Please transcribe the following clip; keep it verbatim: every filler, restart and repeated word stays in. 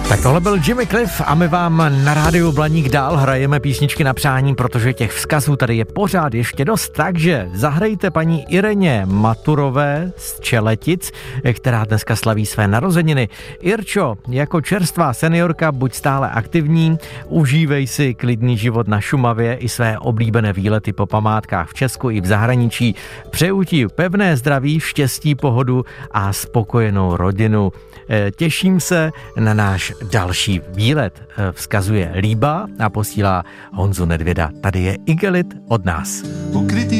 Tak tohle byl Jimmy Cliff a my vám na rádiu Blaník dál hrajeme písničky na přání, protože těch vzkazů tady je pořád ještě dost, takže zahrajte paní Ireně Maturové z Čeletic, která dneska slaví své narozeniny. Irčo, jako čerstvá seniorka buď stále aktivní, užívej si klidný život na Šumavě i své oblíbené výlety po památkách v Česku i v zahraničí. Přeju ti pevné zdraví, štěstí, pohodu a spokojenou rodinu. Těším se na náš další výlet, vzkazuje Líba a posílá Honzu Nedvěda. Tady je Igelit od nás.